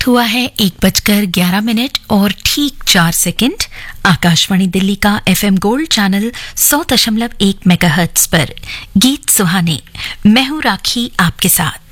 वक्त हुआ है 1:11 और ठीक 4 सेकंड। आकाशवाणी दिल्ली का FM गोल्ड चैनल 100.1 मेगाहर्ट्ज पर गीत सुहाने। मैं हूं राखी आपके साथ।